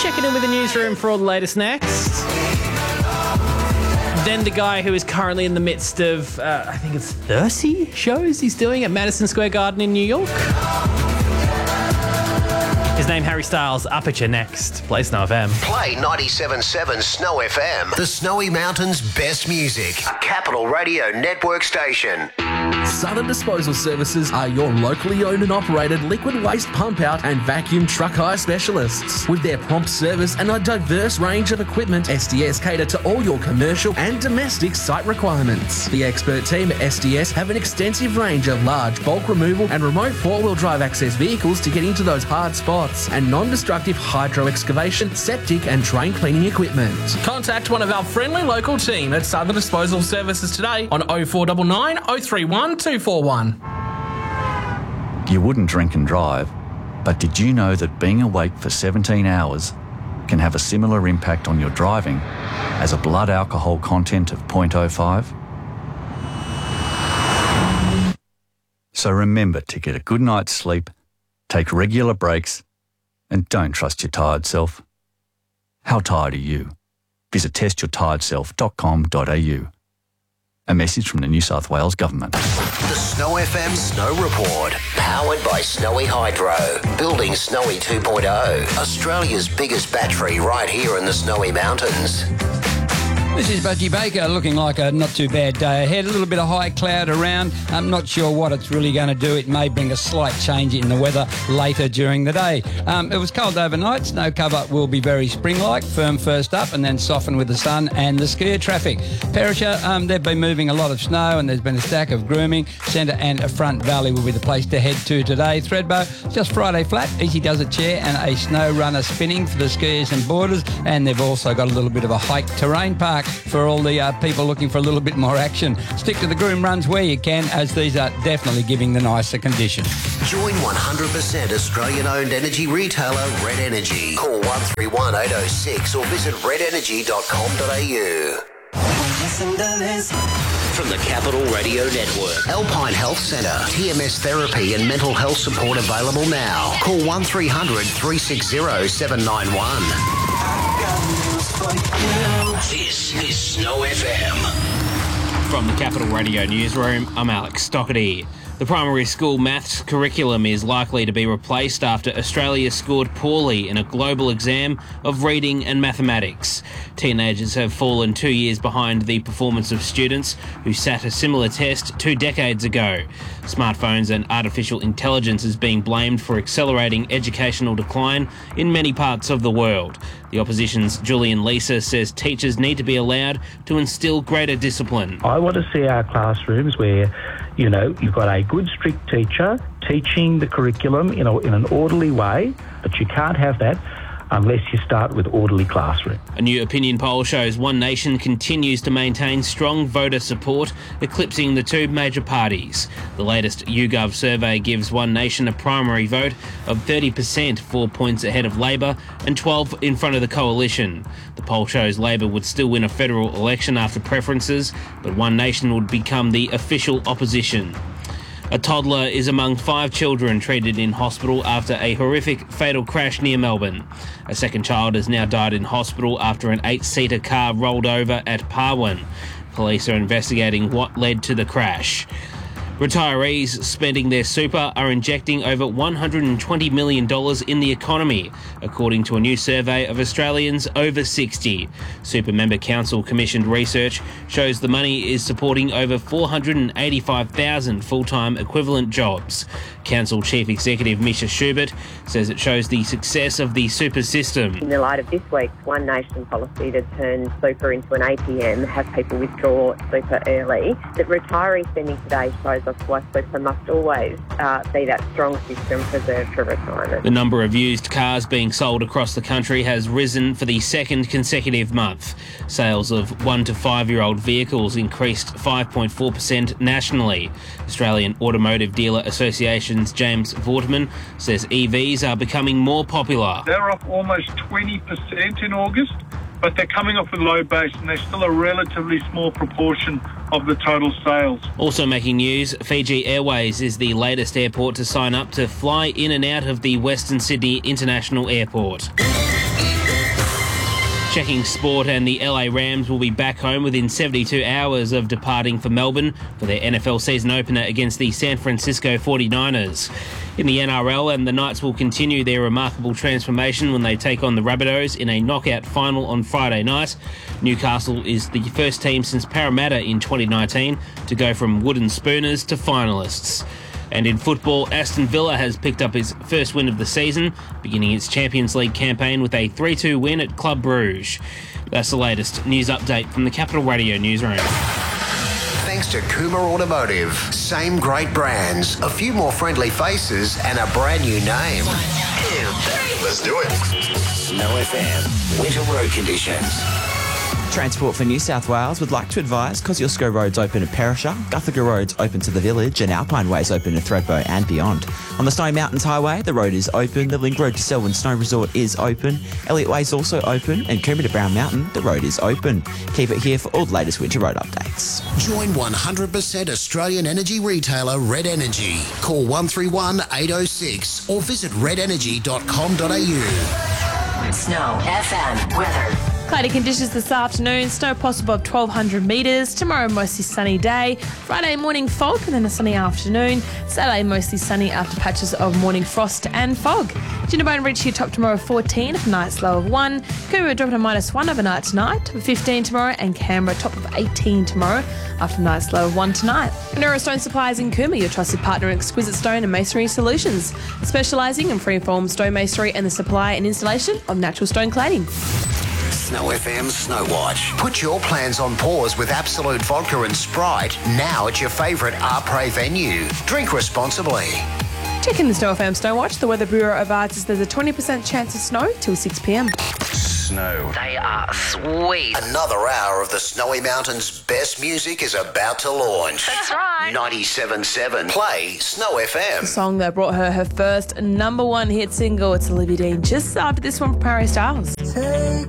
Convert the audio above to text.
checking in with the newsroom for all the latest next. Then the guy who is currently in the midst of, I think it's 30 shows he's doing at Madison Square Garden in New York. His name, Harry Styles. Up at you next. Play Snow FM. Play 97.7 Snow FM. The Snowy Mountains' best music. A Capital Radio Network station. Southern Disposal Services are your locally owned and operated liquid waste pump out and vacuum truck hire specialists. With their prompt service and a diverse range of equipment, SDS cater to all your commercial and domestic site requirements. The expert team at SDS have an extensive range of large bulk removal and remote four-wheel drive access vehicles to get into those hard spots, and non-destructive hydro excavation, septic and drain cleaning equipment. Contact one of our friendly local team at Southern Disposal Services today on 0499 031 241. You wouldn't drink and drive, but did you know that being awake for 17 hours can have a similar impact on your driving as a blood alcohol content of 0.05? So remember to get a good night's sleep, take regular breaks, and don't trust your tired self. How tired are you? Visit testyourtiredself.com.au. A message from the New South Wales Government. The Snow FM Snow Report. Powered by Snowy Hydro. Building Snowy 2.0. Australia's biggest battery right here in the Snowy Mountains. This is Budgie Baker, looking like a not too bad day ahead. A little bit of high cloud around. I'm not sure what it's really going to do. It may bring a slight change in the weather later during the day. It was cold overnight. Snow cover will be very spring-like, firm first up and then soften with the sun and the skier traffic. Perisher, they've been moving a lot of snow and there's been a stack of grooming. Centre and a Front Valley will be the place to head to today. Thredbo, just Friday flat, Easy Does It chair and a snow runner spinning for the skiers and boarders. And they've also got a little bit of a hike terrain park for all the people looking for a little bit more action. Stick to the groom runs where you can, as these are definitely giving the nicer conditions. Join 100% Australian-owned energy retailer Red Energy. Call 131 806 or visit redenergy.com.au. From the Capital Radio Network, Alpine Health Centre, TMS therapy and mental health support available now. Call 1300 360 791. This is Snow FM. From the Capital Radio Newsroom, I'm Alex Stockerty. The primary school maths curriculum is likely to be replaced after Australia scored poorly in a global exam of reading and mathematics. Teenagers have fallen 2 years behind the performance of students who sat a similar test 2 decades ago. Smartphones and artificial intelligence is being blamed for accelerating educational decline in many parts of the world. The opposition's Julian Leeser says teachers need to be allowed to instill greater discipline. I want to see our classrooms where, you know, you've got a good, strict teacher teaching the curriculum in an orderly way, but you can't have that unless you start with orderly classroom. A new opinion poll shows One Nation continues to maintain strong voter support, eclipsing the two major parties. The latest YouGov survey gives One Nation a primary vote of 30%, 4 points ahead of Labor and 12 in front of the coalition. The poll shows Labor would still win a federal election after preferences, but One Nation would become the official opposition. A toddler is among 5 children treated in hospital after a horrific fatal crash near Melbourne. A second child has now died in hospital after an 8-seater car rolled over at Parwin. Police are investigating what led to the crash. Retirees spending their super are injecting over $120 million in the economy, according to a new survey of Australians over 60. Super Member Council commissioned research shows the money is supporting over 485,000 full-time equivalent jobs. Council Chief Executive Misha Schubert says it shows the success of the super system. In the light of this week's One Nation policy to turn super into an ATM, have people withdraw super early, that retiree spending today shows us why super must always be that strong system preserved for retirement. The number of used cars being sold across the country has risen for the second consecutive month. Sales of 1 to 5-year-old vehicles increased 5.4% nationally. Australian Automotive Dealer Association's James Vortman says EVs are becoming more popular. They're up almost 20% in August, but they're coming off a low base and they're still a relatively small proportion of the total sales. Also making news, Fiji Airways is the latest airport to sign up to fly in and out of the Western Sydney International Airport. Checking sport, and the LA Rams will be back home within 72 hours of departing for Melbourne for their NFL season opener against the San Francisco 49ers. In the NRL, and the Knights will continue their remarkable transformation when they take on the Rabbitohs in a knockout final on Friday night. Newcastle is the first team since Parramatta in 2019 to go from wooden spooners to finalists. And in football, Aston Villa has picked up its first win of the season, beginning its Champions League campaign with a 3-2 win at Club Brugge. That's the latest news update from the Capital Radio newsroom. Thanks to Kuma Automotive. Same great brands, a few more friendly faces, and a brand new name. 1, 2, 3. Let's do it. Snow FM. Winter road conditions. Transport for New South Wales would like to advise Kosciuszko Road's open at Perisher, Guthaga Road's open to the village, and Alpine Way's open to Thredbo and beyond. On the Snowy Mountains Highway, the road is open, the Link Road to Selwyn Snow Resort is open, Elliott Way's also open, and Coombe to Brown Mountain, the road is open. Keep it here for all the latest winter road updates. Join 100% Australian energy retailer Red Energy. Call 131 806 or visit redenergy.com.au. Snow FM weather. Cloudy conditions this afternoon, snow possible of 1,200 metres. Tomorrow, mostly sunny day. Friday morning fog and then a sunny afternoon. Saturday, mostly sunny after patches of morning frost and fog. Jinnabone reach here top tomorrow 14, night's low of 1. Coombe drop to -1 overnight tonight, top of 15 tomorrow, and Canberra top of 18 tomorrow after night's low of 1 tonight. Manura Stone Supplies in Coombe, your trusted partner in exquisite stone and masonry solutions, specialising in freeform stone masonry and the supply and installation of natural stone cladding. Snow FM Snow Watch. Put your plans on pause with Absolute Vodka and Sprite now at your favourite Arpre venue. Drink responsibly. Checking the Snow FM Snow Watch, the Weather Bureau advises there's a 20% chance of snow till 6 p.m. Snow. They are sweet. Another hour of the Snowy Mountains' best music is about to launch. That's right. 97.7. Play Snow FM. The song that brought her first #1 hit single, it's Olivia Dean, just after this one from Harry Styles.